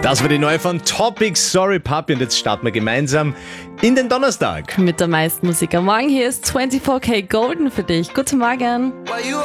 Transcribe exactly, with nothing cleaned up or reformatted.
Das war die neue von Topic, Sorry Puppy. Und jetzt starten wir gemeinsam in den Donnerstag. Mit der meisten Musik am Morgen. Hier ist vierundzwanzig K Golden für dich. Guten Morgen.